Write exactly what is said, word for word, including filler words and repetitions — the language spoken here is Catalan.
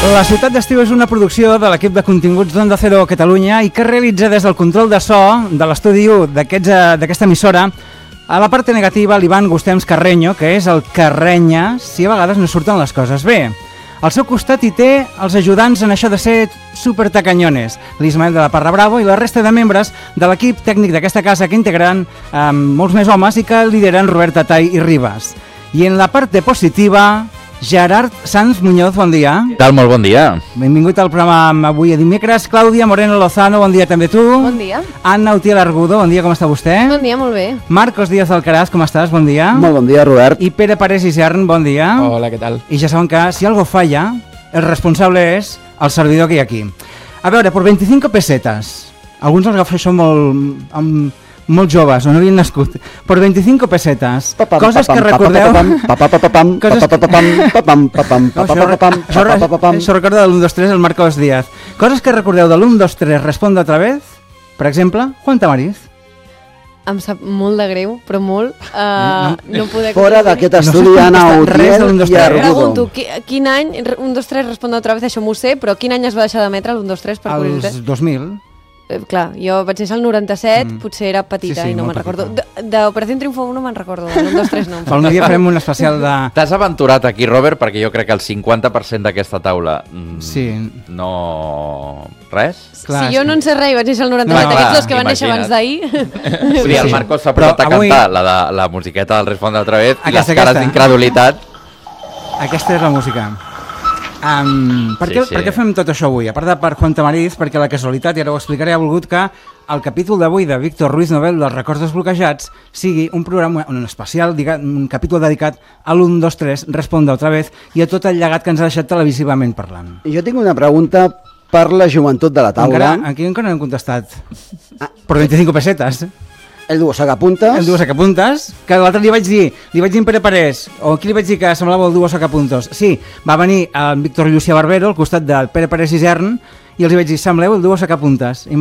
La Ciutat d'Estiu és una producció de l'equip de continguts d'Onda Cero Catalunya i que realitza des del control de so de l'estudi u d'aquesta emissora a la part negativa l'Ivan Gustems Carreño, que és el que renya si a vegades no surten les coses bé. Al seu costat hi té els ajudants en això de ser supertacanyones, l'Ismael de la Parra Bravo i la resta de membres de l'equip tècnic d'aquesta casa que integren eh, molts més homes i que lideren Robert Tatay i Ribas. I en la part positiva, Gerard Sanz Muñoz, bon dia. Què tal? Molt bon dia. Benvingut al programa avui a dimecres. Clàudia Moreno Lozano, bon dia també tu. Bon dia. Anna Utiel Argudo, bon dia, com està vostè? Bon dia, molt bé. Marcos Díaz Alcaraz, com estàs? Bon dia. Molt bon dia, Robert. I Pere Parés Isern, bon dia. Hola, què tal? I ja saben que si algo falla, el responsable és el servidor que hi ha aquí. A veure, per vint-i-cinc pesetes, alguns els agafo això molt... amb... molt joves, o no havien nascut, per vint-i-cinc pesetes, coses que recordeu... Això recorda de l'u, dos, tres, el Marcos Díaz. Coses que recordeu de l'u, dos, tres, responde otra vez, per exemple, Juan Tamariz. Em sap molt de greu, però molt. Uh, no poder... Fora d'aquest estudi, Anna Utiel i Argudo. Pregunto, quin any, un, dos, tres, responde otra vez, això m'ho sé, però quin any es va deixar d'emetre l'u, dos, tres, per curiositat? Els dos mil. Eh, clar, jo vaig néixer al noranta-set, mm. potser era petita sí, sí, i no me'n recordo. D'Operació Triunfo un no me'n recordo, del un, dos, tres no. Fa un dia farem un especial de... T'has aventurat aquí, Robert, perquè jo crec que el cinquanta per cent d'aquesta taula mm, sí. no... res? Clar, si jo no en sé res i vaig néixer al noranta-set, no, aquests dos que van néixer abans d'ahir... Sí, el Marcos s'ha posat a avui... cantar la, de, la musiqueta del Responde otra vez i les cares d'incredulitat. Aquesta és la música. Um, per, sí, què, sí. per què fem tot això avui? A part de per Juan Tamariz, perquè la casualitat, i ara ho explicaré, ha volgut que el capítol d'avui de Víctor Ruiz Novel dels records desbloquejats sigui un programa, un especial, un capítol dedicat a l'u, dos, tres, Responde otra vez i a tot el llegat que ens ha deixat televisivament parlant. Jo tinc una pregunta per la joventut de la taula. Encara, aquí encara no hem contestat. Ah. Per vint-i-cinc pesetes. El duo sacapuntes. El duo sacapuntes, que l'altre li vaig dir, li vaig dir en Pere Parés, o aquí li vaig dir que semblava el duo sacapuntos. Sí, va venir el Víctor Llucià Barbero al costat del Pere Parés Isern i els hi vaig dir, sembleu el duo sacapuntes.